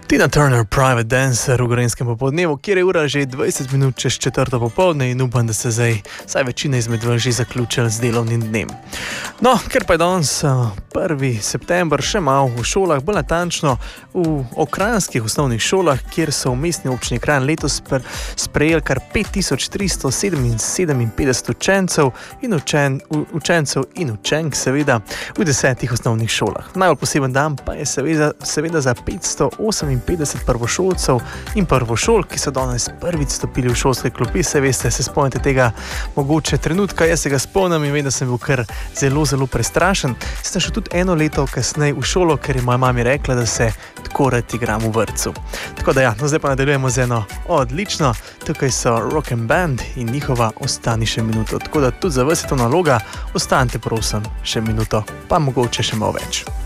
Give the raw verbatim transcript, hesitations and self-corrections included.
Tina Turner, Private Dancer v Gorenjskem popoldnevu, kjer je ura že dvajset minut čez četrto popoldne in upam, da se zdaj vsaj večina izmed vas že zaključila z delovnim dnem. No, ker pa je danes prvi september, še malo v šolah, bolj natančno v okrajinskih osnovnih šolah, kjer so v mestni občini Kranj letos sprejeli kar pet tisoč tristo sedeminsedemdeset učencev in učen, učencev in učenk seveda v desetih osnovnih šolah. Najbolj poseben dan pa je seveda, seveda za petsto oseminpetdeset prvošolcev in prvošolk, ki so danes prvič stopili v šolske klopi. Se veste, se spomnite tega mogoče trenutka, jaz se ga spomnim in vem, da sem bil kar zelo, zelo prestrašen. Sem šel tudi eno leto kasneje v šolo, ker je moja mami rekla, da se tako rad igram v vrtcu. Tako da ja, no zdaj pa nadaljujemo z eno odlično. Tukaj so Rock and Band in njihova Ostani še minuto. Tako da tudi za vas je to naloga, ostanite prosim še minuto, pa mogoče še malo več.